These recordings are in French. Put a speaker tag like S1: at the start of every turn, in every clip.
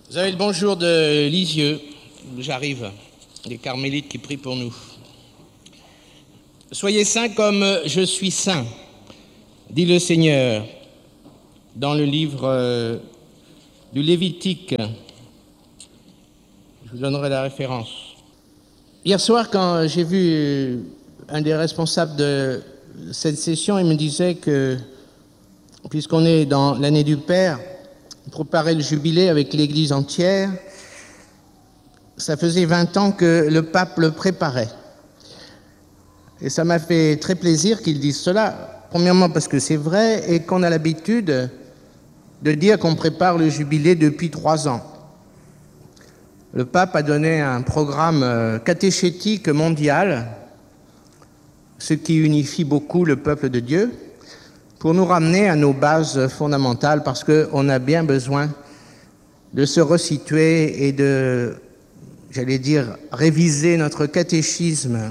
S1: Vous avez le bonjour de Lisieux, j'arrive, des carmélites qui prient pour nous. Soyez saints comme je suis saint, dit le Seigneur dans le livre du Lévitique. Je vous donnerai la référence. Hier soir, quand j'ai vu un des responsables de cette session, il me disait que, puisqu'on est dans l'année du Père, préparer le jubilé avec l'Église entière, ça faisait 20 ans que le pape le préparait. Et ça m'a fait très plaisir qu'il dise cela, premièrement parce que c'est vrai et qu'on a l'habitude de dire qu'on prépare le jubilé depuis 3 ans. Le pape a donné un programme catéchétique mondial, ce qui unifie beaucoup le peuple de Dieu, pour nous ramener à nos bases fondamentales, parce qu'on a bien besoin de se resituer et de, réviser notre catéchisme.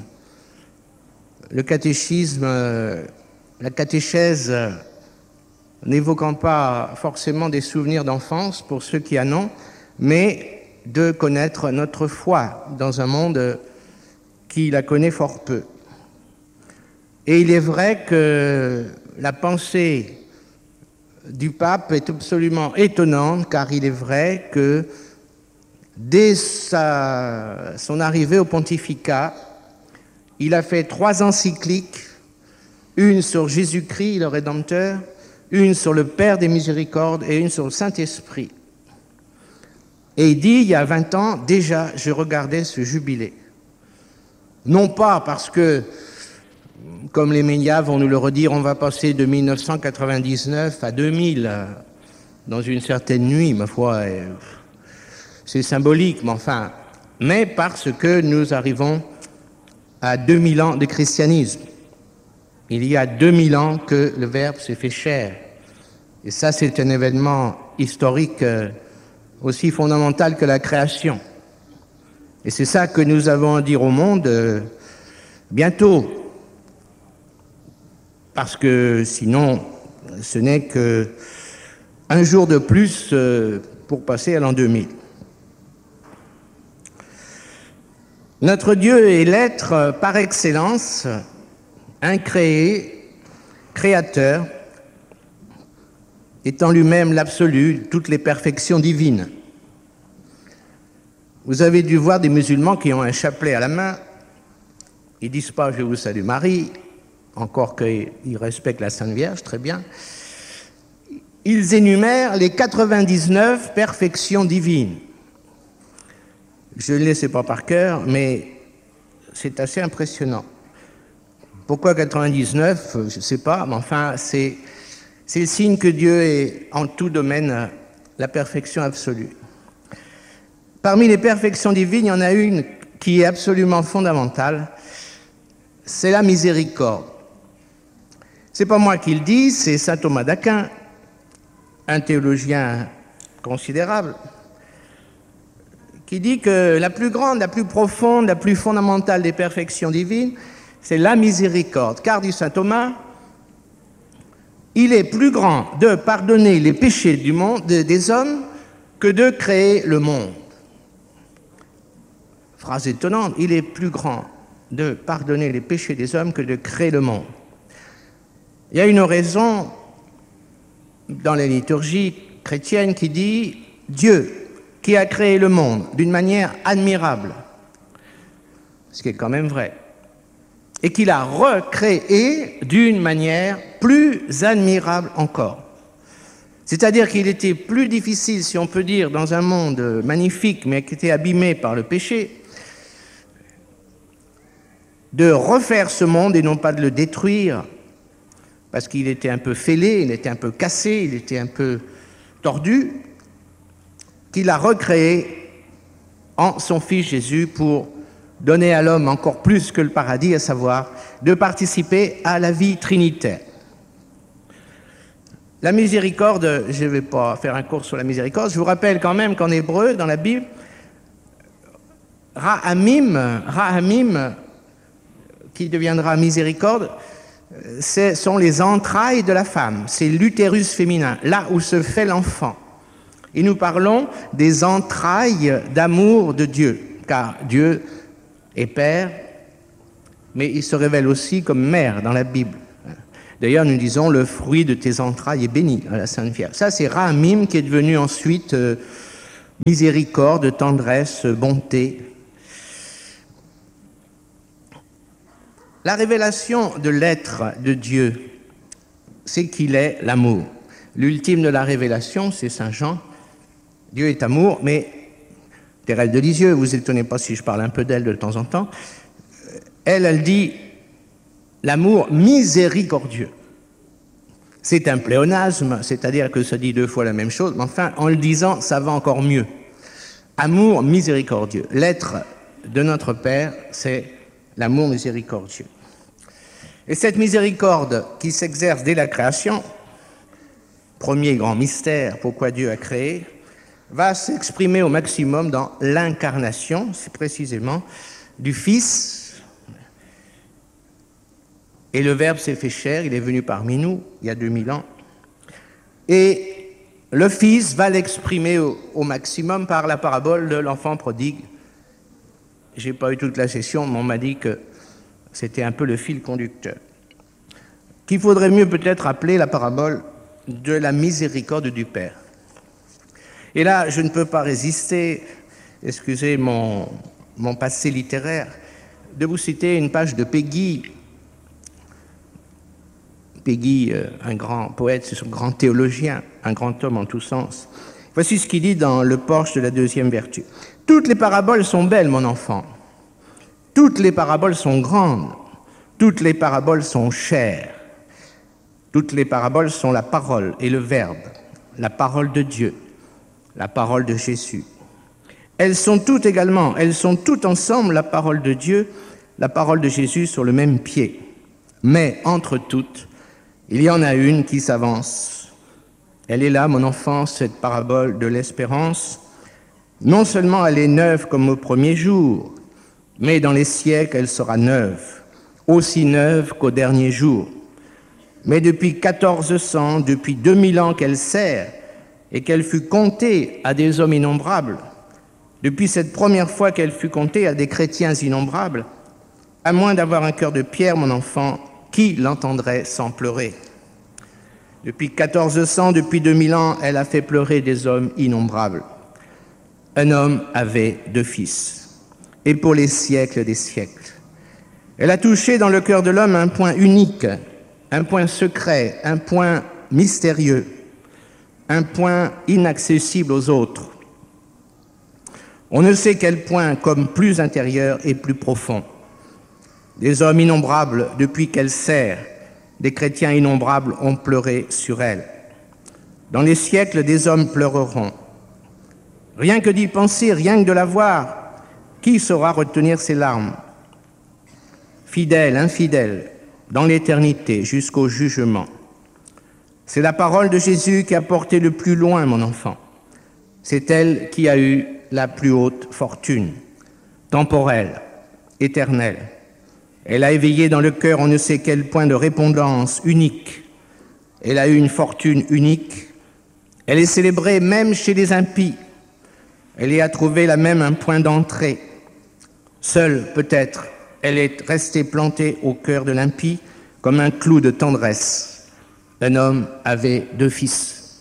S1: Le catéchisme, la catéchèse, n'évoquant pas forcément des souvenirs d'enfance pour ceux qui en ont, mais de connaître notre foi dans un monde qui la connaît fort peu. Et il est vrai que la pensée du pape est absolument étonnante, car il est vrai que dès son arrivée au pontificat, il a fait 3 encycliques, une sur Jésus-Christ, le Rédempteur, une sur le Père des Miséricordes et une sur le Saint-Esprit. Et il dit, il y a 20 ans, déjà, je regardais ce jubilé. Non pas parce que, comme les médias vont nous le redire, on va passer de 1999 à 2000 dans une certaine nuit, ma foi, c'est symbolique, mais parce que nous arrivons à 2000 ans de christianisme. Il y a 2000 ans que le Verbe s'est fait chair. Et ça, c'est un événement historique aussi fondamental que la création. Et c'est ça que nous avons à dire au monde bientôt. Parce que sinon, ce n'est qu'un jour de plus pour passer à l'an 2000. Notre Dieu est l'être par excellence, incréé, créateur, étant lui-même l'absolu, toutes les perfections divines. Vous avez dû voir des musulmans qui ont un chapelet à la main. Ils ne disent pas « Je vous salue Marie », encore qu'ils respectent la Sainte Vierge, très bien. Ils énumèrent les 99 perfections divines. Je ne les sais pas par cœur, mais c'est assez impressionnant. Pourquoi 99? Je ne sais pas, mais c'est le signe que Dieu est en tout domaine la perfection absolue. Parmi les perfections divines, il y en a une qui est absolument fondamentale, c'est la miséricorde. C'est pas moi qui le dis, c'est saint Thomas d'Aquin, un théologien considérable, qui dit que la plus grande, la plus profonde, la plus fondamentale des perfections divines, c'est la miséricorde. Car, dit saint Thomas, il est plus grand de pardonner les péchés du monde, des hommes que de créer le monde. Phrase étonnante, il est plus grand de pardonner les péchés des hommes que de créer le monde. Il y a une raison dans la liturgie chrétienne qui dit « Dieu qui a créé le monde d'une manière admirable », ce qui est quand même vrai, et qui l'a recréé d'une manière plus admirable encore. C'est-à-dire qu'il était plus difficile, si on peut dire, dans un monde magnifique, mais qui était abîmé par le péché, de refaire ce monde et non pas de le détruire, parce qu'il était un peu fêlé, il était un peu cassé, il était un peu tordu, qu'il a recréé en son Fils Jésus pour donner à l'homme encore plus que le paradis, à savoir de participer à la vie trinitaire. La miséricorde, je ne vais pas faire un cours sur la miséricorde, je vous rappelle quand même qu'en hébreu, dans la Bible, Rahamim, qui deviendra miséricorde, ce sont les entrailles de la femme, c'est l'utérus féminin, là où se fait l'enfant. Et nous parlons des entrailles d'amour de Dieu, car Dieu est Père, mais il se révèle aussi comme Mère dans la Bible. D'ailleurs, nous disons, le fruit de tes entrailles est béni à la Sainte Vierge. Ça, c'est Rahamim qui est devenu ensuite miséricorde, tendresse, bonté. La révélation de l'être de Dieu, c'est qu'il est l'amour. L'ultime de la révélation, c'est Saint Jean. Dieu est amour, mais Thérèse de Lisieux, vous étonnez pas si je parle un peu d'elle de temps en temps, elle dit l'amour miséricordieux. C'est un pléonasme, c'est-à-dire que ça dit deux fois la même chose, mais enfin, en le disant, ça va encore mieux. Amour miséricordieux. L'être de notre Père, c'est l'amour miséricordieux. Et cette miséricorde qui s'exerce dès la création, premier grand mystère, pourquoi Dieu a créé, va s'exprimer au maximum dans l'incarnation, c'est précisément du Fils. Et le Verbe s'est fait chair, il est venu parmi nous il y a 2000 ans. Et le Fils va l'exprimer au maximum par la parabole de l'enfant prodigue. Je n'ai pas eu toute la session, mais on m'a dit que c'était un peu le fil conducteur. Qu'il faudrait mieux peut-être appeler la parabole de la miséricorde du Père. Et là, je ne peux pas résister, excusez mon passé littéraire, de vous citer une page de Péguy. Péguy, un grand poète, c'est un grand théologien, un grand homme en tous sens. Voici ce qu'il dit dans Le Porche de la deuxième vertu. « Toutes les paraboles sont belles, mon enfant. Toutes les paraboles sont grandes. Toutes les paraboles sont chères. Toutes les paraboles sont la parole et le Verbe, la parole de Dieu, la parole de Jésus. Elles sont toutes également, elles sont toutes ensemble la parole de Dieu, la parole de Jésus sur le même pied. Mais entre toutes, il y en a une qui s'avance. Elle est là, mon enfant, cette parabole de l'espérance. Non seulement elle est neuve comme au premier jour, mais dans les siècles, elle sera neuve, aussi neuve qu'au dernier jour. Mais depuis 1400, depuis 2000 ans qu'elle sert et qu'elle fut comptée à des hommes innombrables, depuis cette première fois qu'elle fut comptée à des chrétiens innombrables, à moins d'avoir un cœur de pierre, mon enfant, qui l'entendrait sans pleurer? Depuis 1400, depuis 2000 ans, elle a fait pleurer des hommes innombrables. Un homme avait 2 fils, et pour les siècles des siècles. Elle a touché dans le cœur de l'homme un point unique, un point secret, un point mystérieux, un point inaccessible aux autres. On ne sait quel point comme plus intérieur et plus profond. Des hommes innombrables, depuis qu'elle sert, des chrétiens innombrables ont pleuré sur elle. Dans les siècles, des hommes pleureront. Rien que d'y penser, rien que de la voir, qui saura retenir ses larmes? Fidèle, infidèle, dans l'éternité, jusqu'au jugement. C'est la parole de Jésus qui a porté le plus loin, mon enfant. C'est elle qui a eu la plus haute fortune, temporelle, éternelle. Elle a éveillé dans le cœur on ne sait quel point de répondance unique. Elle a eu une fortune unique. Elle est célébrée même chez les impies. Elle y a trouvé la même un point d'entrée. Seule, peut-être, elle est restée plantée au cœur de l'impie comme un clou de tendresse. Un homme avait 2 fils.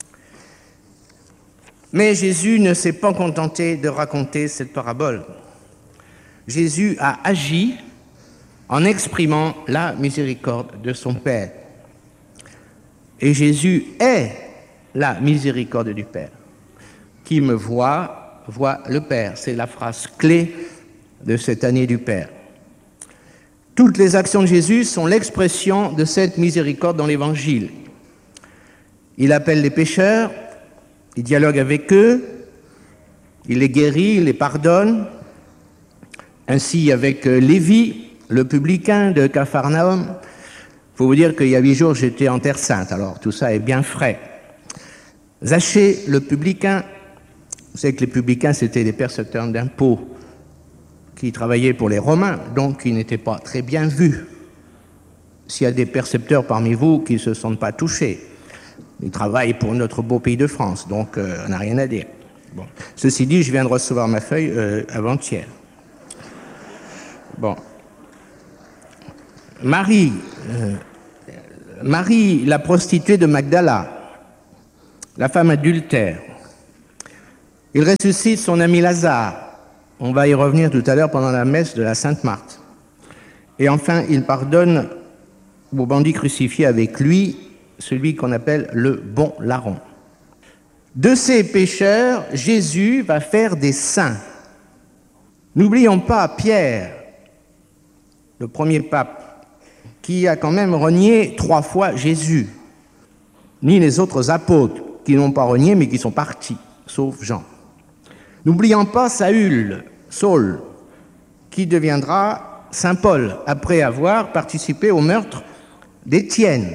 S1: Mais Jésus ne s'est pas contenté de raconter cette parabole. Jésus a agi en exprimant la miséricorde de son Père. Et Jésus est la miséricorde du Père. Qui me voit, voit le Père. C'est la phrase clé de cette année du Père. Toutes les actions de Jésus sont l'expression de cette miséricorde dans l'Évangile. Il appelle les pécheurs, il dialogue avec eux, il les guérit, il les pardonne. Ainsi avec Lévi, le publicain de Capharnaüm. Il faut vous dire qu'il y a 8 jours, j'étais en Terre Sainte, alors tout ça est bien frais. Zachée, le publicain, vous savez que les publicains, c'était des percepteurs d'impôts qui travaillaient pour les Romains, donc qui n'étaient pas très bien vus. S'il y a des percepteurs parmi vous qui ne se sentent pas touchés. Il travaille pour notre beau pays de France, donc on n'a rien à dire. Bon. Ceci dit, je viens de recevoir ma feuille avant-hier. Bon. Marie, la prostituée de Magdala, la femme adultère. Il ressuscite son ami Lazare. On va y revenir tout à l'heure pendant la messe de la Sainte Marthe. Et enfin, il pardonne aux bandits crucifiés avec lui, celui qu'on appelle le bon larron. De ces pécheurs, Jésus va faire des saints. N'oublions pas Pierre, le premier pape, qui a quand même renié 3 fois Jésus, ni les autres apôtres qui n'ont pas renié mais qui sont partis, sauf Jean. N'oublions pas Saul, qui deviendra Saint Paul après avoir participé au meurtre d'Étienne.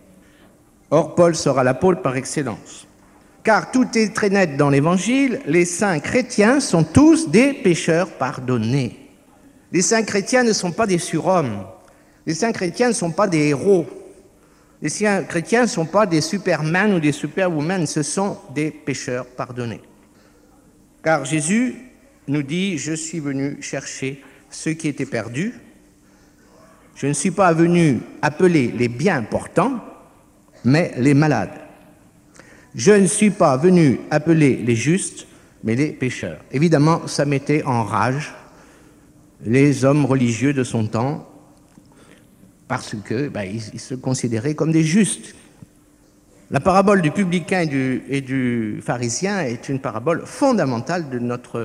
S1: Or, Paul sera l'apôtre par excellence. Car tout est très net dans l'Évangile, les saints chrétiens sont tous des pécheurs pardonnés. Les saints chrétiens ne sont pas des surhommes. Les saints chrétiens ne sont pas des héros. Les saints chrétiens ne sont pas des superman ou des superwomen, ce sont des pécheurs pardonnés. Car Jésus nous dit « Je suis venu chercher ceux qui étaient perdus. Je ne suis pas venu appeler les bien portants, mais les malades. Je ne suis pas venu appeler les justes, mais les pécheurs. » Évidemment, ça mettait en rage les hommes religieux de son temps, parce qu'ils se considéraient comme des justes. La parabole du publicain et du pharisien est une parabole fondamentale de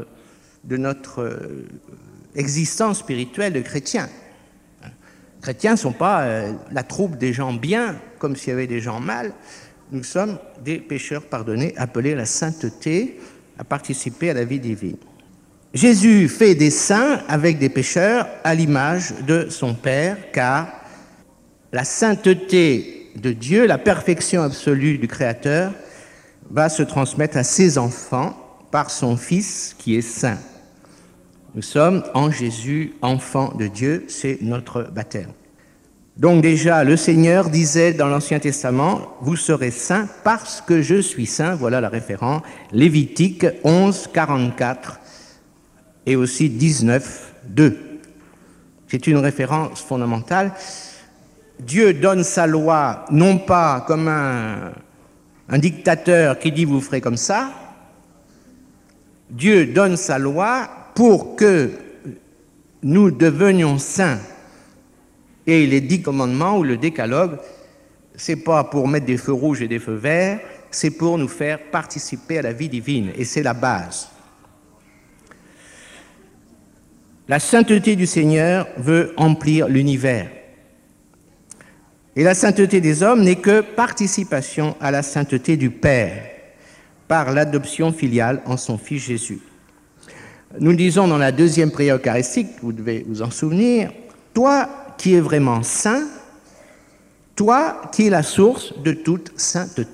S1: notre existence spirituelle de chrétiens. Les chrétiens ne sont pas la troupe des gens bien, comme s'il y avait des gens mal. Nous sommes des pécheurs pardonnés, appelés à la sainteté, à participer à la vie divine. Jésus fait des saints avec des pécheurs à l'image de son Père, car la sainteté de Dieu, la perfection absolue du Créateur, va se transmettre à ses enfants par son Fils qui est saint. Nous sommes en Jésus, enfants de Dieu, c'est notre baptême. Donc déjà, le Seigneur disait dans l'Ancien Testament, « Vous serez saints parce que je suis saint », voilà la référence, Lévitique 11, 44 et aussi 19, 2. C'est une référence fondamentale. Dieu donne sa loi non pas comme un dictateur qui dit « vous ferez comme ça ». Dieu donne sa loi pour que nous devenions saints. Et les 10 commandements ou le décalogue, ce n'est pas pour mettre des feux rouges et des feux verts, c'est pour nous faire participer à la vie divine. Et c'est la base. La sainteté du Seigneur veut emplir l'univers. Et la sainteté des hommes n'est que participation à la sainteté du Père, par l'adoption filiale en son Fils Jésus. Nous disons dans la 2e prière eucharistique, vous devez vous en souvenir, « Toi qui es vraiment saint, toi qui es la source de toute sainteté. »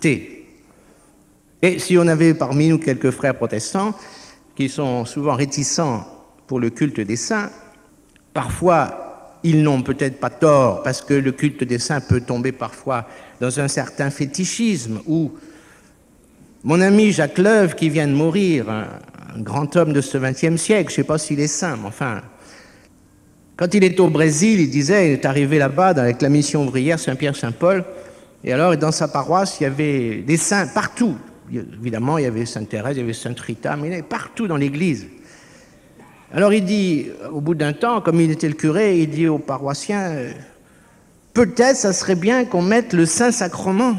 S1: Et si on avait parmi nous quelques frères protestants qui sont souvent réticents pour le culte des saints, parfois ils n'ont peut-être pas tort, parce que le culte des saints peut tomber parfois dans un certain fétichisme, où mon ami Jacques Leuve, qui vient de mourir, un grand homme de ce XXe siècle, je ne sais pas s'il est saint, mais enfin, quand il était au Brésil, il disait, il est arrivé là-bas avec la mission ouvrière Saint-Pierre-Saint-Paul, et alors dans sa paroisse, il y avait des saints partout. Évidemment, il y avait Sainte Thérèse, il y avait Sainte Rita, mais il y en avait partout dans l'église. Alors il dit, au bout d'un temps, comme il était le curé, il dit aux paroissiens, peut-être ça serait bien qu'on mette le Saint-Sacrement.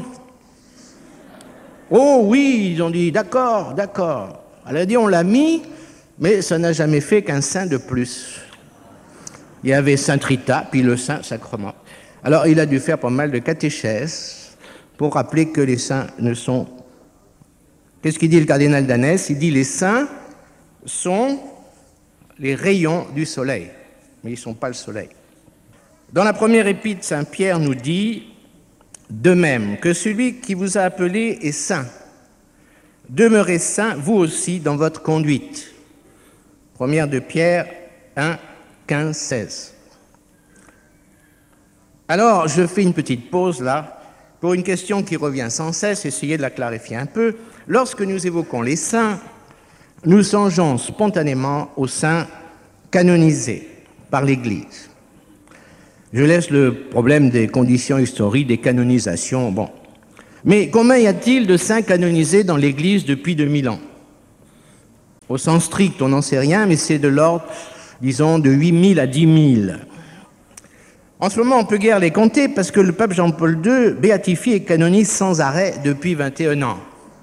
S1: Oh oui, ils ont dit, d'accord, d'accord. Elle a dit, on l'a mis, mais ça n'a jamais fait qu'un saint de plus. Il y avait Sainte Rita, puis le Saint-Sacrement. Alors il a dû faire pas mal de catéchèses pour rappeler que les saints ne sont... Qu'est-ce qu'il dit le cardinal d'Anès? Il dit, les saints sont les rayons du soleil, mais ils ne sont pas le soleil. Dans la première épître, Saint Pierre nous dit, de même que celui qui vous a appelé est saint, demeurez saint vous aussi dans votre conduite. Première de Pierre 1, 15, 16. Alors, je fais une petite pause là, pour une question qui revient sans cesse, essayez de la clarifier un peu. Lorsque nous évoquons les saints, nous songeons spontanément aux saints canonisés par l'Église. Je laisse le problème des conditions historiques, des canonisations, bon. Mais combien y a-t-il de saints canonisés dans l'Église depuis 2000 ans? Au sens strict, on n'en sait rien, mais c'est de l'ordre, disons, de 8 000 à 10 000. En ce moment, on ne peut guère les compter parce que le pape Jean-Paul II béatifie et canonise sans arrêt depuis 21 ans.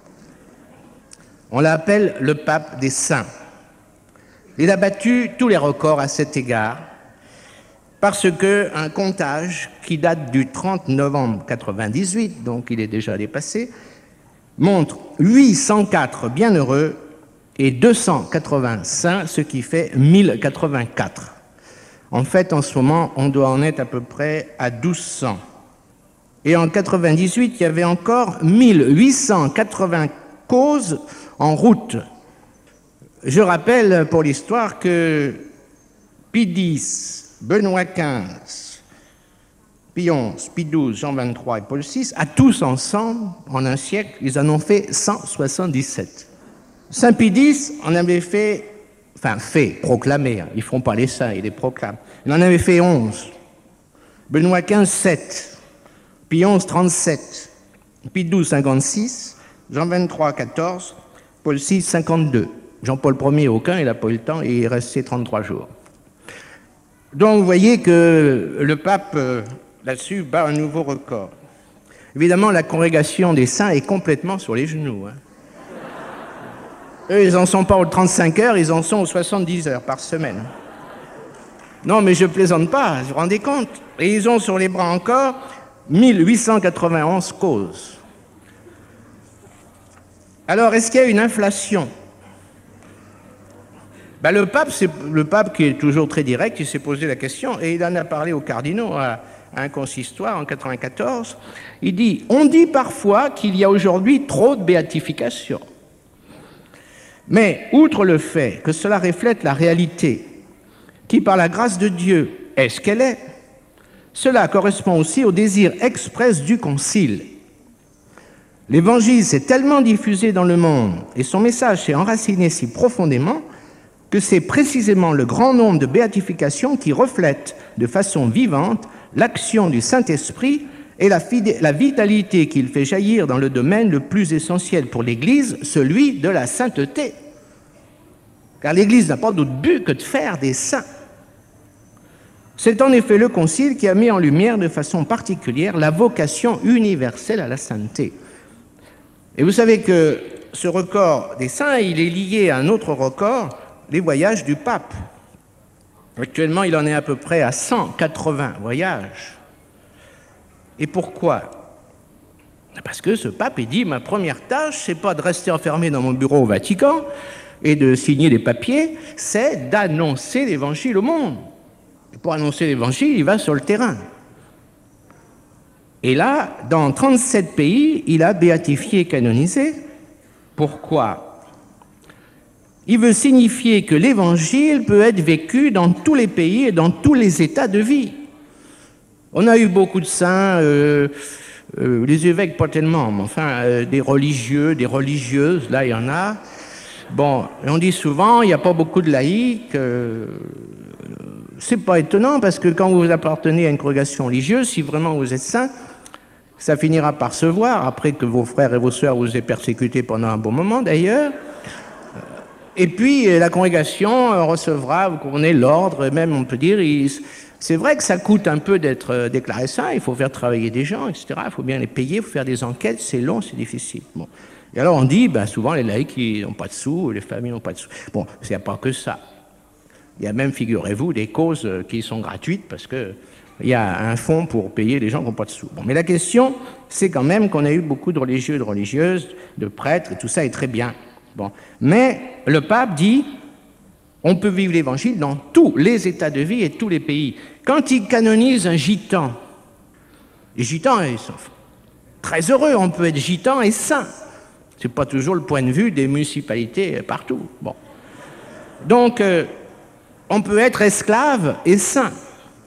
S1: On l'appelle le pape des saints. Il a battu tous les records à cet égard parce qu'un comptage qui date du 30 novembre 1998, donc il est déjà dépassé, montre 804 bienheureux et 280 saints, ce qui fait 1084. En fait, en ce moment, on doit en être à peu près à 1200. Et en 1998, il y avait encore 1880 causes en route. Je rappelle pour l'histoire que Pie X, Benoît XV, Pie XI, Pie XII, Jean XXIII et Paul VI, à tous ensemble, en un siècle, ils en ont fait 177. Saint Pie X en avait fait, proclamé, ils ne font pas les saints, ils les proclament. Il en avait fait 11. Benoît XV, 7. Pie XI, 37. Pie XII, 56. Jean XXIII, 14. Paul VI, 52. Jean-Paul Ier, aucun, il n'a pas eu le temps, et il est resté 33 jours. Donc vous voyez que le pape, là-dessus, bat un nouveau record. Évidemment, la congrégation des saints est complètement sur les genoux. Eux, ils n'en sont pas aux 35 heures, ils en sont aux 70 heures par semaine. Non, mais je ne plaisante pas, vous vous rendez compte? Et ils ont sur les bras encore 1891 causes. Alors, est-ce qu'il y a une inflation? Le pape qui est toujours très direct, il s'est posé la question et il en a parlé aux cardinaux à un consistoire en 1994. Il dit, on dit parfois qu'il y a aujourd'hui trop de béatification. Mais, outre le fait que cela reflète la réalité, qui par la grâce de Dieu est ce qu'elle est, cela correspond aussi au désir express du Concile. L'Évangile s'est tellement diffusé dans le monde et son message s'est enraciné si profondément que c'est précisément le grand nombre de béatifications qui reflètent de façon vivante l'action du Saint-Esprit et la vitalité qu'il fait jaillir dans le domaine le plus essentiel pour l'Église, celui de la sainteté. Car l'Église n'a pas d'autre but que de faire des saints. C'est en effet le Concile qui a mis en lumière de façon particulière la vocation universelle à la sainteté. Et vous savez que ce record des saints, il est lié à un autre record, les voyages du pape. Actuellement, il en est à peu près à 180 voyages. Et pourquoi? Parce que ce pape, il dit, ma première tâche, c'est pas de rester enfermé dans mon bureau au Vatican et de signer des papiers, c'est d'annoncer l'Évangile au monde. Et pour annoncer l'Évangile, il va sur le terrain. Et là, dans 37 pays, il a béatifié et canonisé. Pourquoi? Il veut signifier que l'Évangile peut être vécu dans tous les pays et dans tous les états de vie. On a eu beaucoup de saints, les évêques pas tellement, mais enfin, des religieux, des religieuses, là il y en a. Bon, on dit souvent, il n'y a pas beaucoup de laïcs. C'est pas étonnant parce que quand vous appartenez à une congrégation religieuse, si vraiment vous êtes saint, ça finira par se voir, après que vos frères et vos sœurs vous aient persécutés pendant un bon moment d'ailleurs. Et puis la congrégation recevra, vous comprenez, l'ordre, même on peut dire, c'est vrai que ça coûte un peu d'être déclaré saint, il faut faire travailler des gens, etc. Il faut bien les payer, il faut faire des enquêtes, c'est long, c'est difficile. Bon. Et alors on dit, souvent les laïcs ils n'ont pas de sous, les familles n'ont pas de sous. Bon, il n'y a pas que ça. Il y a même, figurez-vous, des causes qui sont gratuites parce qu'il y a un fonds pour payer les gens qui n'ont pas de sous. Bon, mais la question, c'est quand même qu'on a eu beaucoup de religieux et de religieuses, de prêtres, et tout ça est très bien. Bon. Mais le pape dit, on peut vivre l'Évangile dans tous les états de vie et tous les pays. Quand il canonise un gitan, les gitans, ils sont très heureux, on peut être gitan et saint. Ce n'est pas toujours le point de vue des municipalités partout. Bon. Donc, on peut être esclave et saint.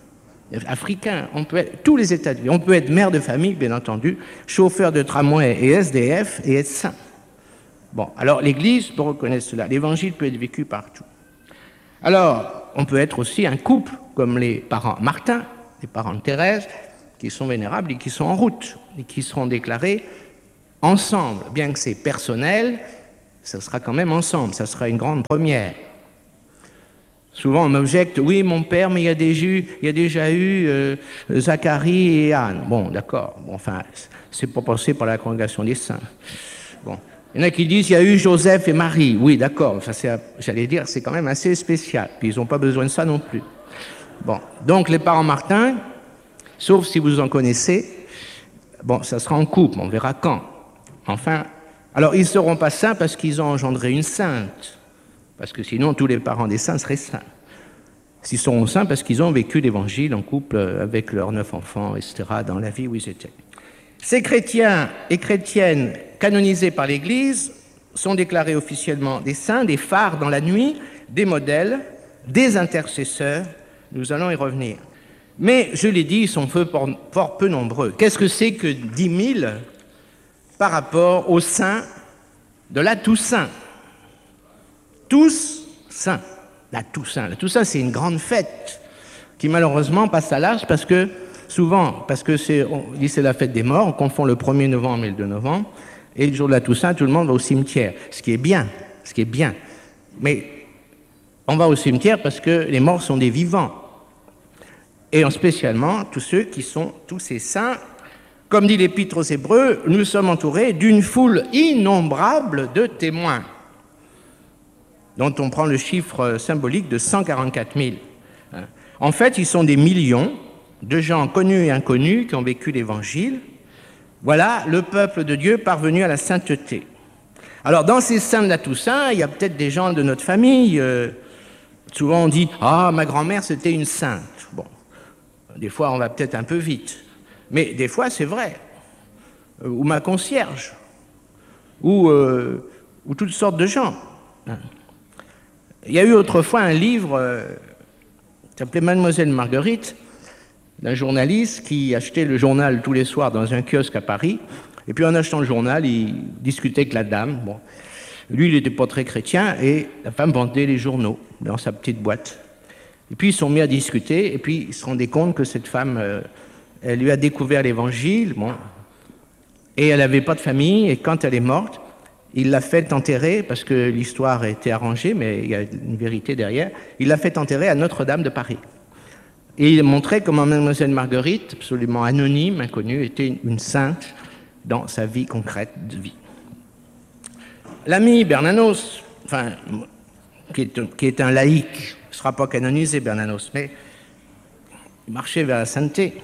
S1: africain, on peut être tous les états de vie. On peut être mère de famille, bien entendu, chauffeur de tramway et SDF et être saint. Bon, alors l'Église peut reconnaître cela. L'Évangile peut être vécu partout. Alors, on peut être aussi un couple, comme les parents Martin, les parents de Thérèse, qui sont vénérables et qui sont en route, et qui seront déclarés ensemble. Bien que c'est personnel, ça sera quand même ensemble, ça sera une grande première. Souvent, on m'objecte, oui, mon père, mais il y a déjà eu Zacharie et Anne. Bon, d'accord, bon, enfin, c'est pas pensé par la congrégation des saints. Bon. Il y en a qui disent, il y a eu Joseph et Marie. Oui, d'accord, enfin, j'allais dire, c'est quand même assez spécial. Puis ils n'ont pas besoin de ça non plus. Bon, donc les parents Martin, sauf si vous en connaissez, bon, ça sera en couple, on verra quand. Enfin, alors ils ne seront pas saints parce qu'ils ont engendré une sainte. Parce que sinon, tous les parents des saints seraient saints. S'ils seront saints parce qu'ils ont vécu l'Évangile en couple avec leurs 9 enfants, etc., dans la vie où ils étaient. Ces chrétiens et chrétiennes canonisés par l'Église sont déclarés officiellement des saints, des phares dans la nuit, des modèles, des intercesseurs. Nous allons y revenir. Mais, je l'ai dit, ils sont fort peu nombreux. Qu'est-ce que c'est que 10 000 par rapport aux saints de la Toussaint? Tous saints. La Toussaint, c'est une grande fête qui malheureusement passe à l'âge parce que souvent, on dit c'est la fête des morts, on confond le 1er novembre et le 2 novembre, et le jour de la Toussaint, tout le monde va au cimetière, ce qui est bien. Mais on va au cimetière parce que les morts sont des vivants. Et spécialement, tous ceux qui sont tous ces saints, comme dit l'Épître aux Hébreux, nous sommes entourés d'une foule innombrable de témoins, dont on prend le chiffre symbolique de 144 000. En fait, ils sont des millions de gens connus et inconnus qui ont vécu l'Évangile. Voilà le peuple de Dieu parvenu à la sainteté. Alors, dans ces saints de la Toussaint, il y a peut-être des gens de notre famille. Souvent, on dit « Ah, ma grand-mère, c'était une sainte. » Bon, des fois, on va peut-être un peu vite. Mais des fois, c'est vrai. Ou ma concierge. Ou toutes sortes de gens. Il y a eu autrefois un livre qui s'appelait Mademoiselle Marguerite, d'un journaliste qui achetait le journal tous les soirs dans un kiosque à Paris. Et puis en achetant le journal, il discutait avec la dame. Bon. Lui, il n'était pas très chrétien et la femme vendait les journaux dans sa petite boîte. Et puis ils se sont mis à discuter et puis ils se rendaient compte que cette femme, elle lui a découvert l'Évangile. Bon, et elle n'avait pas de famille et quand elle est morte, il l'a fait enterrer, parce que l'histoire était arrangée, mais il y a une vérité derrière, il l'a fait enterrer à Notre-Dame de Paris. Et il montrait comment Mademoiselle Marguerite, absolument anonyme, inconnue, était une sainte dans sa vie concrète de vie. L'ami Bernanos, enfin, qui est un laïc, ne sera pas canonisé Bernanos, mais il marchait vers la sainteté,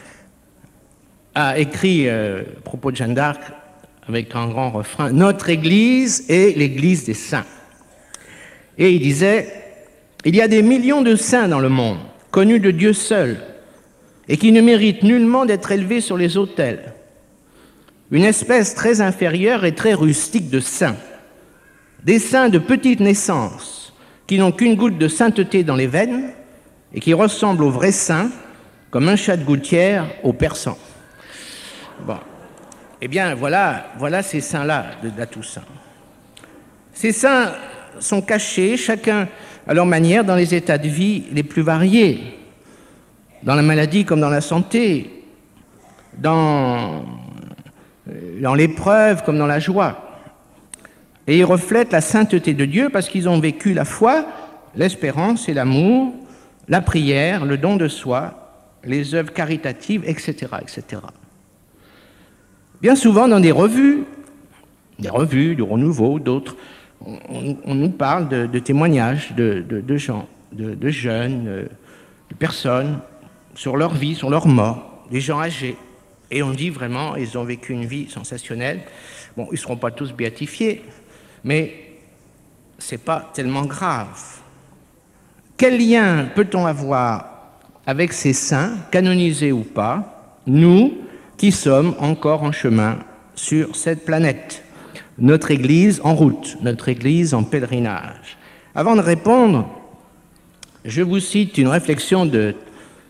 S1: a écrit à propos de Jeanne d'Arc, avec un grand refrain, « Notre Église est l'Église des saints ». Et il disait, « Il y a des millions de saints dans le monde, connus de Dieu seul, et qui ne méritent nullement d'être élevés sur les autels. Une espèce très inférieure et très rustique de saints. Des saints de petite naissance, qui n'ont qu'une goutte de sainteté dans les veines, et qui ressemblent aux vrais saints, comme un chat de gouttière aux persans. » Bon. Eh bien, voilà ces saints-là de la Toussaint. Ces saints sont cachés, chacun à leur manière, dans les états de vie les plus variés, dans la maladie comme dans la santé, dans l'épreuve comme dans la joie. Et ils reflètent la sainteté de Dieu parce qu'ils ont vécu la foi, l'espérance et l'amour, la prière, le don de soi, les œuvres caritatives, etc., etc. Bien souvent, dans des revues, du Renouveau, d'autres, on nous parle de témoignages de gens, de jeunes, de personnes, sur leur vie, sur leur mort, des gens âgés. Et on dit vraiment, ils ont vécu une vie sensationnelle. Bon, ils ne seront pas tous béatifiés, mais ce n'est pas tellement grave. Quel lien peut-on avoir avec ces saints, canonisés ou pas, nous qui sommes encore en chemin sur cette planète, notre Église en route, notre Église en pèlerinage? Avant de répondre, je vous cite une réflexion de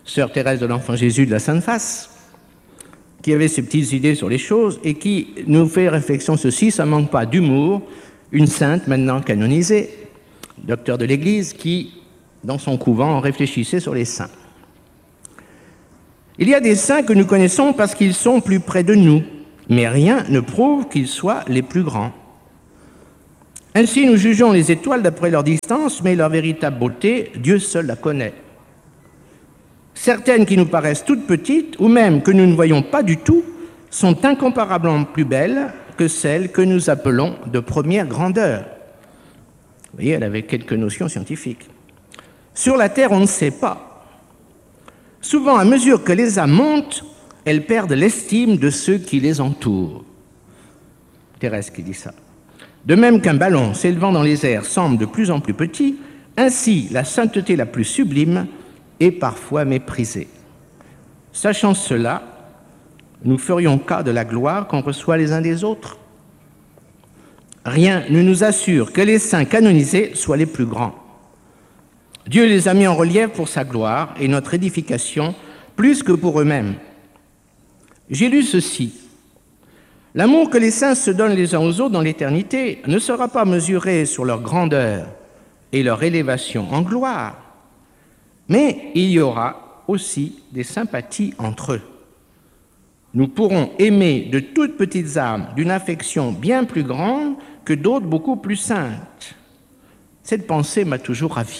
S1: sœur Thérèse de l'Enfant Jésus de la Sainte Face, qui avait ses petites idées sur les choses et qui nous fait réflexion ceci, ça ne manque pas d'humour, une sainte maintenant canonisée, docteur de l'Église, qui, dans son couvent, réfléchissait sur les saints. Il y a des saints que nous connaissons parce qu'ils sont plus près de nous, mais rien ne prouve qu'ils soient les plus grands. Ainsi, nous jugeons les étoiles d'après leur distance, mais leur véritable beauté, Dieu seul la connaît. Certaines qui nous paraissent toutes petites, ou même que nous ne voyons pas du tout, sont incomparablement plus belles que celles que nous appelons de première grandeur. Vous voyez, elle avait quelques notions scientifiques. Sur la Terre, on ne sait pas. Souvent, à mesure que les âmes montent, elles perdent l'estime de ceux qui les entourent. Thérèse qui dit ça. De même qu'un ballon s'élevant dans les airs semble de plus en plus petit, ainsi la sainteté la plus sublime est parfois méprisée. Sachant cela, nous ferions cas de la gloire qu'on reçoit les uns des autres. Rien ne nous assure que les saints canonisés soient les plus grands. Dieu les a mis en relief pour sa gloire et notre édification, plus que pour eux-mêmes. J'ai lu ceci. L'amour que les saints se donnent les uns aux autres dans l'éternité ne sera pas mesuré sur leur grandeur et leur élévation en gloire, mais il y aura aussi des sympathies entre eux. Nous pourrons aimer de toutes petites âmes d'une affection bien plus grande que d'autres beaucoup plus saintes. Cette pensée m'a toujours ravi.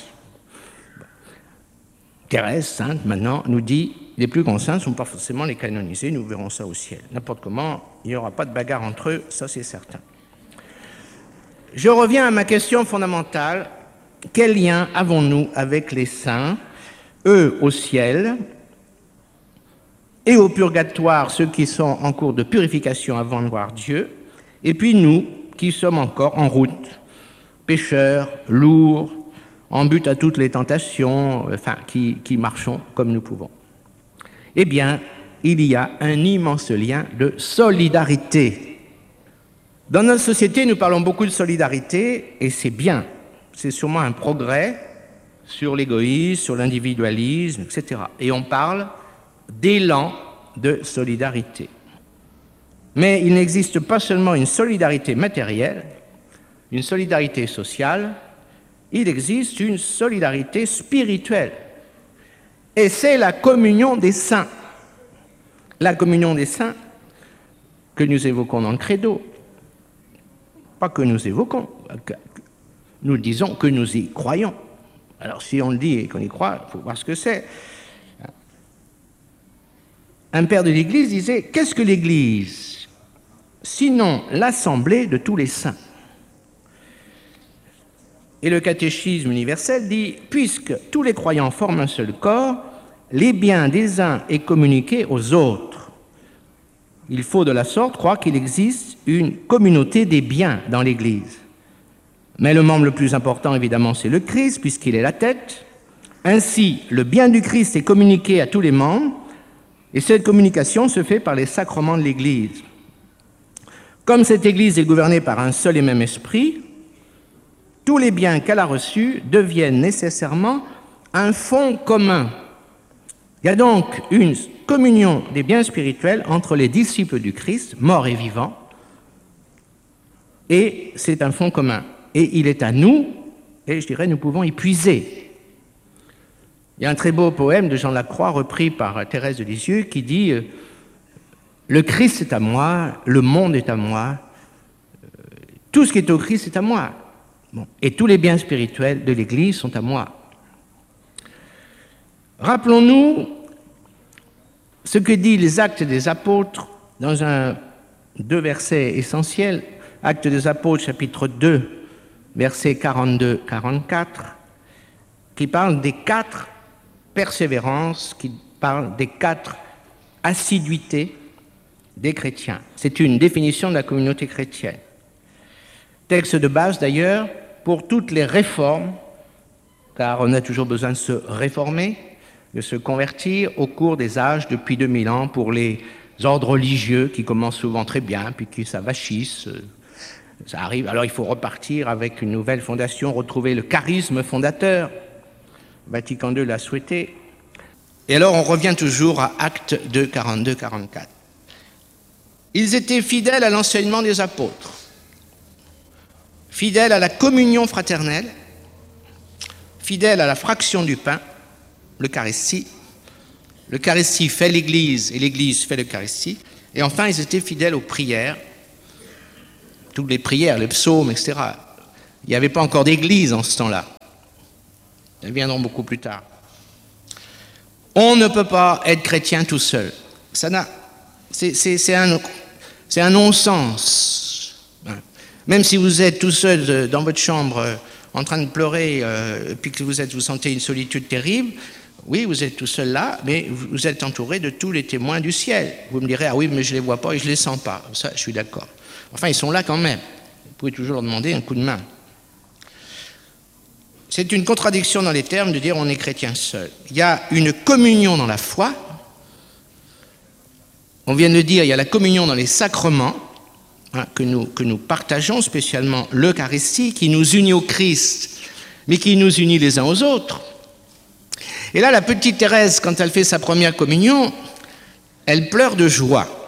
S1: Thérèse, sainte, maintenant, nous dit les plus grands saints ne sont pas forcément les canonisés, nous verrons ça au ciel. N'importe comment, il n'y aura pas de bagarre entre eux, ça c'est certain. Je reviens à ma question fondamentale. Quel lien avons-nous avec les saints, eux au ciel, et au purgatoire, ceux qui sont en cours de purification avant de voir Dieu, et puis nous qui sommes encore en route, pécheurs, lourds, en but à toutes les tentations, enfin, qui marchons comme nous pouvons. Eh bien, il y a un immense lien de solidarité. Dans notre société, nous parlons beaucoup de solidarité, et c'est bien. C'est sûrement un progrès sur l'égoïsme, sur l'individualisme, etc. Et on parle d'élan de solidarité. Mais il n'existe pas seulement une solidarité matérielle, une solidarité sociale, il existe une solidarité spirituelle. Et c'est la communion des saints. La communion des saints que nous évoquons dans le credo. Pas que nous évoquons, nous disons que nous y croyons. Alors si on le dit et qu'on y croit, il faut voir ce que c'est. Un père de l'Église disait « Qu'est-ce que l'Église ? Sinon l'assemblée de tous les saints. » Et le catéchisme universel dit « Puisque tous les croyants forment un seul corps, les biens des uns est communiqué aux autres. Il faut de la sorte croire qu'il existe une communauté des biens dans l'Église. Mais le membre le plus important, évidemment, c'est le Christ, puisqu'il est la tête. Ainsi, le bien du Christ est communiqué à tous les membres, et cette communication se fait par les sacrements de l'Église. Comme cette Église est gouvernée par un seul et même esprit, tous les biens qu'elle a reçus deviennent nécessairement un fonds commun. Il y a donc une communion des biens spirituels entre les disciples du Christ, morts et vivants, et c'est un fonds commun. Et il est à nous, et je dirais nous pouvons y puiser. Il y a un très beau poème de Jean Lacroix, repris par Thérèse de Lisieux, qui dit « Le Christ est à moi, le monde est à moi, tout ce qui est au Christ est à moi. Bon. Et tous les biens spirituels de l'Église sont à moi. » Rappelons-nous ce que disent les Actes des Apôtres dans deux versets essentiels, Actes des Apôtres, chapitre 2, versets 42-44, qui parlent des 4 persévérances, qui parlent des 4 assiduités des chrétiens. C'est une définition de la communauté chrétienne. Texte de base d'ailleurs pour toutes les réformes, car on a toujours besoin de se réformer, de se convertir au cours des âges depuis 2000 ans pour les ordres religieux qui commencent souvent très bien, puis qui s'avachissent. Ça arrive, alors il faut repartir avec une nouvelle fondation, retrouver le charisme fondateur. Vatican II l'a souhaité. Et alors on revient toujours à Actes 2, 42, 44. Ils étaient fidèles à l'enseignement des apôtres, fidèles à la communion fraternelle, fidèles à la fraction du pain, l'Eucharistie. L'Eucharistie fait l'Église et l'Église fait l'Eucharistie. Et enfin, ils étaient fidèles aux prières, toutes les prières, les psaumes, etc. Il n'y avait pas encore d'église en ce temps-là. Elles viendront beaucoup plus tard. On ne peut pas être chrétien tout seul. C'est un non-sens. Même si vous êtes tout seul dans votre chambre en train de pleurer, puis que vous sentez une solitude terrible, oui, vous êtes tout seul là, mais vous êtes entouré de tous les témoins du ciel. Vous me direz, ah oui, mais je ne les vois pas et je ne les sens pas. Ça, je suis d'accord. Enfin, ils sont là quand même. Vous pouvez toujours leur demander un coup de main. C'est une contradiction dans les termes de dire on est chrétien seul. Il y a une communion dans la foi. On vient de le dire, il y a la communion dans les sacrements que nous partageons, spécialement l'Eucharistie, qui nous unit au Christ, mais qui nous unit les uns aux autres. Et là, la petite Thérèse, quand elle fait sa première communion, elle pleure de joie.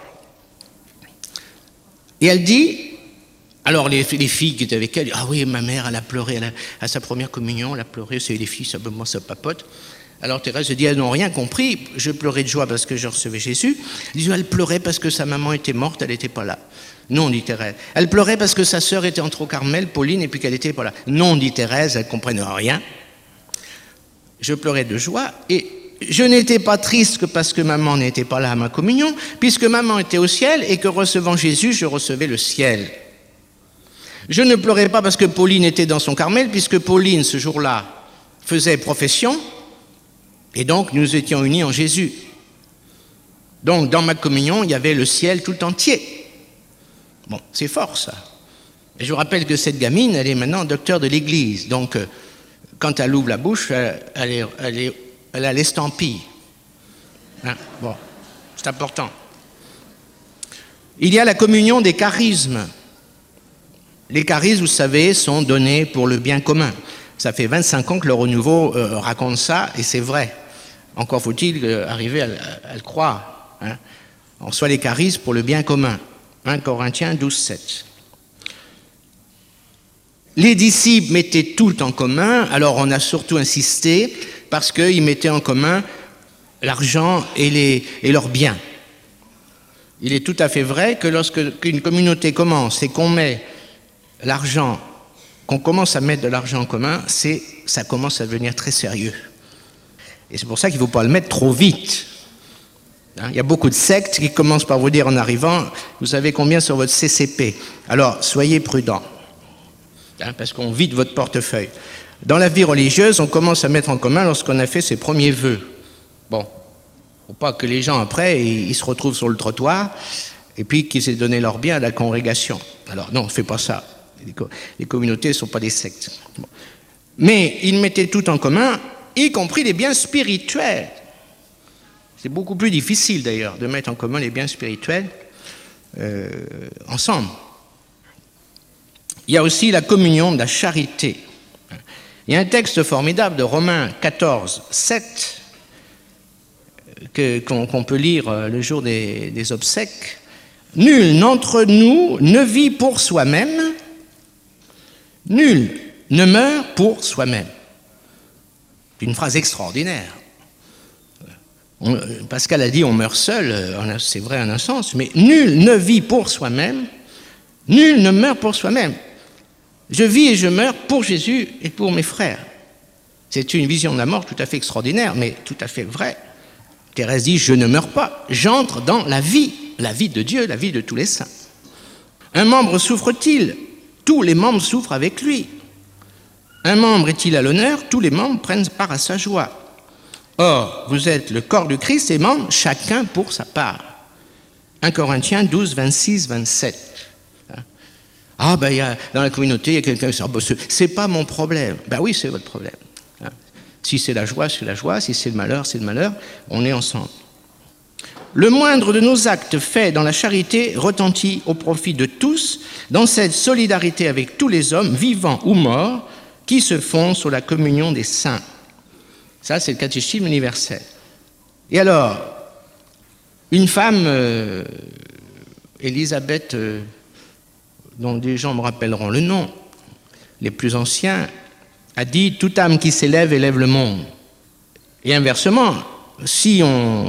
S1: Et elle dit, alors les filles qui étaient avec elle, ah oui, ma mère, elle a pleuré à sa première communion, elle a pleuré, c'est les filles, moi ça papote. Alors Thérèse dit, elles n'ont rien compris, je pleurais de joie parce que je recevais Jésus. Elle dit, elle pleurait parce que sa maman était morte, elle n'était pas là. Non, dit Thérèse. Elle pleurait parce que sa sœur était entrée au Carmel, Pauline, et puis qu'elle n'était pas là. Non, dit Thérèse, elle ne comprenait rien. Je pleurais de joie et je n'étais pas triste que parce que maman n'était pas là à ma communion, puisque maman était au ciel et que recevant Jésus, je recevais le ciel. Je ne pleurais pas parce que Pauline était dans son Carmel, puisque Pauline, ce jour-là, faisait profession, et donc nous étions unis en Jésus. Donc dans ma communion, il y avait le ciel tout entier. Bon, c'est fort ça. Et je vous rappelle que cette gamine, elle est maintenant docteur de l'Église, donc quand elle ouvre la bouche, elle a l'estampille. Hein? Bon, c'est important. Il y a la communion des charismes. Les charismes, vous savez, sont donnés pour le bien commun. Ça fait 25 ans que le Renouveau raconte ça, et c'est vrai. Encore faut-il arriver à le croire. Hein? On reçoit les charismes pour le bien commun. 1 Corinthiens 12, 7. Les disciples mettaient tout en commun, alors on a surtout insisté parce qu'ils mettaient en commun l'argent et leurs biens. Il est tout à fait vrai que lorsqu'une communauté commence et qu'on met l'argent, qu'on commence à mettre de l'argent en commun, ça commence à devenir très sérieux. Et c'est pour ça qu'il ne faut pas le mettre trop vite. Il y a beaucoup de sectes qui commencent par vous dire en arrivant, vous savez combien sur votre CCP. Alors, soyez prudents. Parce qu'on vide votre portefeuille. Dans la vie religieuse, on commence à mettre en commun lorsqu'on a fait ses premiers vœux. Bon, faut pas que les gens après, ils se retrouvent sur le trottoir et puis qu'ils aient donné leur bien à la congrégation. Alors non, on ne fait pas ça. Les communautés ne sont pas des sectes. Bon. Mais ils mettaient tout en commun, y compris les biens spirituels. C'est beaucoup plus difficile d'ailleurs de mettre en commun les biens spirituels ensemble. Il y a aussi la communion de la charité. Il y a un texte formidable de Romains 14, 7 qu'on peut lire le jour des obsèques. Nul d'entre nous ne vit pour soi-même, nul ne meurt pour soi-même. C'est une phrase extraordinaire. Pascal a dit on meurt seul, c'est vrai en un sens, mais nul ne vit pour soi-même, nul ne meurt pour soi-même. Je vis et je meurs pour Jésus et pour mes frères. C'est une vision de la mort tout à fait extraordinaire, mais tout à fait vraie. Thérèse dit, je ne meurs pas, j'entre dans la vie de Dieu, la vie de tous les saints. Un membre souffre-t-il? Tous les membres souffrent avec lui. Un membre est-il à l'honneur? Tous les membres prennent part à sa joie. Or, vous êtes le corps du Christ et membres, chacun pour sa part. 1 Corinthiens 12, 26, 27. Ah, ben, dans la communauté, il y a quelqu'un qui dit, oh, c'est pas mon problème. Ben oui, c'est votre problème. Si c'est la joie, c'est la joie. Si c'est le malheur, c'est le malheur. On est ensemble. Le moindre de nos actes faits dans la charité retentit au profit de tous, dans cette solidarité avec tous les hommes, vivants ou morts, qui se font sur la communion des saints. Ça, c'est le catéchisme universel. Et alors, une femme, Élisabeth, dont des gens me rappelleront le nom, les plus anciens, a dit « Toute âme qui s'élève élève le monde ». Et inversement, si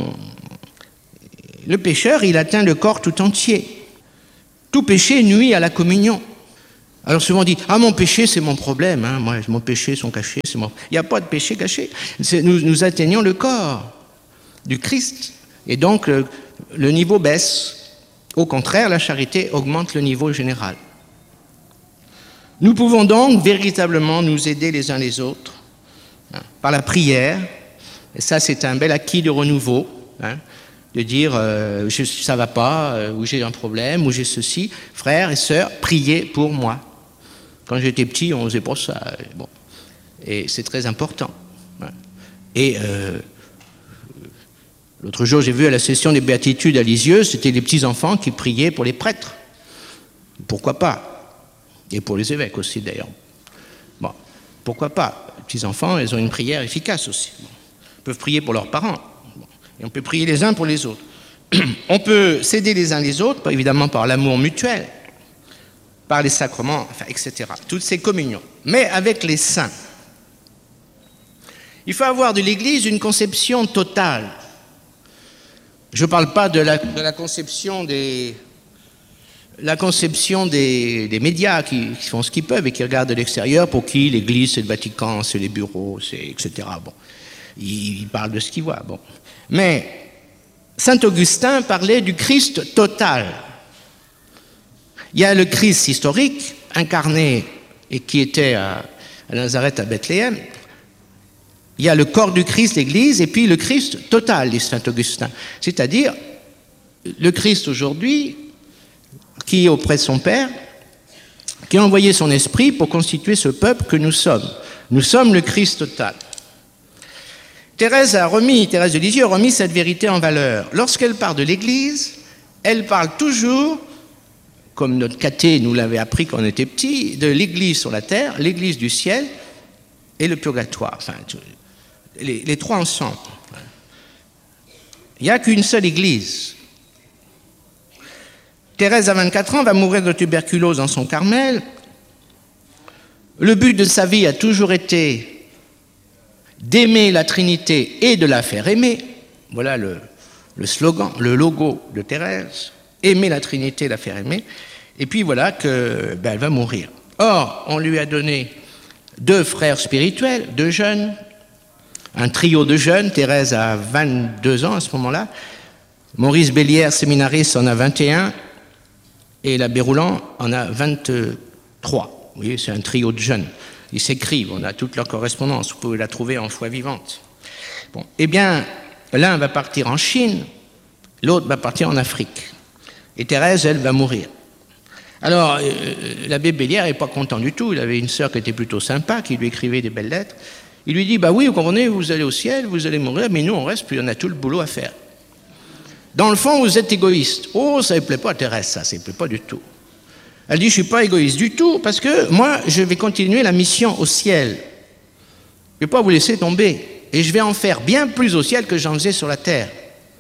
S1: le pécheur, il atteint le corps tout entier. Tout péché nuit à la communion. Alors souvent on dit « Ah, mon péché, c'est mon problème. Hein. Moi, mon péché sont cachés. Il n'y a pas de péché caché. Nous atteignons le corps du Christ. Et donc, le niveau baisse. Au contraire, la charité augmente le niveau général. Nous pouvons donc véritablement nous aider les uns les autres hein, par la prière. Et ça, c'est un bel acquis de renouveau, hein, de dire ça ne va pas, ou j'ai un problème, ou j'ai ceci. Frères et sœurs, priez pour moi. Quand j'étais petit, on ne faisait pas ça. Bon. Et c'est très important. Hein. Et l'autre jour, j'ai vu à la session des béatitudes à Lisieux, c'était les petits-enfants qui priaient pour les prêtres. Pourquoi pas? Et pour les évêques aussi, d'ailleurs. Bon, pourquoi pas? Les petits-enfants, ils ont une prière efficace aussi. Bon. Ils peuvent prier pour leurs parents. Bon. Et on peut prier les uns pour les autres. On peut s'aider les uns les autres, évidemment par l'amour mutuel, par les sacrements, enfin, etc. Toutes ces communions. Mais avec les saints. Il faut avoir de l'Église une conception totale. Je ne parle pas de la conception des médias qui font ce qu'ils peuvent et qui regardent de l'extérieur, pour qui l'Église, c'est le Vatican, c'est les bureaux, c'est etc. Bon, ils parlent de ce qu'ils voient. Bon. Mais saint Augustin parlait du Christ total. Il y a le Christ historique, incarné et qui était à Nazareth, à Bethléem. Il y a le corps du Christ, l'Église, et puis le Christ total, dit saint Augustin. C'est-à-dire le Christ aujourd'hui, qui est auprès de son Père, qui a envoyé son esprit pour constituer ce peuple que nous sommes. Nous sommes le Christ total. Thérèse de Lisieux a remis cette vérité en valeur. Lorsqu'elle parle de l'Église, elle parle toujours, comme notre caté nous l'avait appris quand on était petit, de l'Église sur la terre, l'Église du ciel et le purgatoire. Enfin, les trois ensemble. Il n'y a qu'une seule Église. Thérèse, à 24 ans, va mourir de tuberculose dans son Carmel. Le but de sa vie a toujours été d'aimer la Trinité et de la faire aimer. Voilà le slogan, le logo de Thérèse. Aimer la Trinité et la faire aimer. Et puis voilà qu'elle va mourir. Or, on lui a donné 2 frères spirituels, 2 jeunes, un trio de jeunes. Thérèse a 22 ans à ce moment-là. Maurice Bélière, séminariste, en a 21. Et l'abbé Rouland en a 23. Vous voyez, c'est un trio de jeunes. Ils s'écrivent, on a toute leur correspondance. Vous pouvez la trouver en foi vivante. Bon, eh bien, l'un va partir en Chine, l'autre va partir en Afrique. Et Thérèse, elle, va mourir. Alors, l'abbé Bélière n'est pas content du tout. Il avait une sœur qui était plutôt sympa, qui lui écrivait des belles lettres. Il lui dit, bah oui, vous comprenez, vous allez au ciel, vous allez mourir, mais nous, on reste, puis on a tout le boulot à faire. Dans le fond, vous êtes égoïste. Oh, ça ne plaît pas à Thérèse, ça ne plaît pas du tout. Elle dit, je ne suis pas égoïste du tout, parce que moi, je vais continuer la mission au ciel. Je ne vais pas vous laisser tomber. Et je vais en faire bien plus au ciel que j'en faisais sur la terre.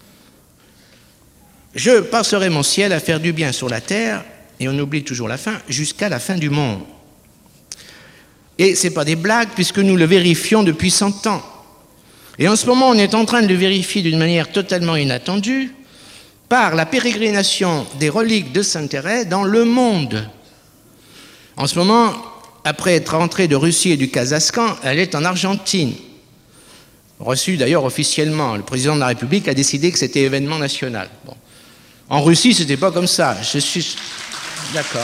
S1: Je passerai mon ciel à faire du bien sur la terre, et on oublie toujours la fin, jusqu'à la fin du monde. Et ce n'est pas des blagues, puisque nous le vérifions depuis 100 ans. Et en ce moment, on est en train de le vérifier d'une manière totalement inattendue, par la pérégrination des reliques de Sainte Thérèse dans le monde. En ce moment, après être rentrée de Russie et du Kazakhstan, elle est en Argentine. Reçue d'ailleurs officiellement. Le président de la République a décidé que c'était événement national. Bon. En Russie, ce n'était pas comme ça. Je suis d'accord.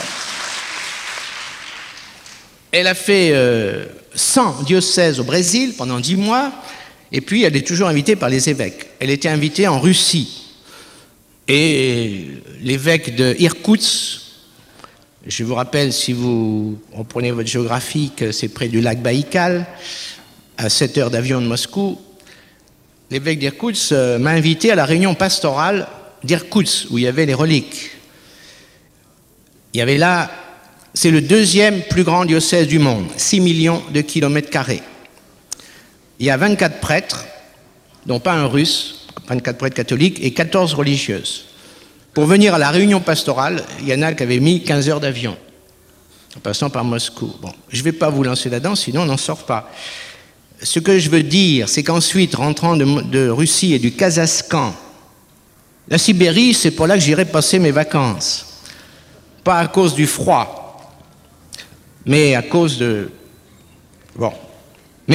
S1: Elle a fait 100 diocèses au Brésil pendant 10 mois, et puis elle est toujours invitée par les évêques. Elle était invitée en Russie. Et l'évêque de Irkoutsk, je vous rappelle, si vous reprenez votre géographie, que c'est près du lac Baïkal, à 7 heures d'avion de Moscou, l'évêque d'Irkoutsk m'a invité à la réunion pastorale d'Irkoutsk, où il y avait les reliques. Il y avait là, c'est le 2e plus grand diocèse du monde, 6 millions de kilomètres carrés. Il y a 24 prêtres, dont pas un russe, 24 prêtres catholiques et 14 religieuses. Pour venir à la réunion pastorale, il y en a qui avaient mis 15 heures d'avion, en passant par Moscou. Bon, je ne vais pas vous lancer là-dedans, sinon on n'en sort pas. Ce que je veux dire, c'est qu'ensuite, rentrant de Russie et du Kazakhstan, la Sibérie, c'est pour là que j'irai passer mes vacances. Pas à cause du froid, mais à cause de... Bon,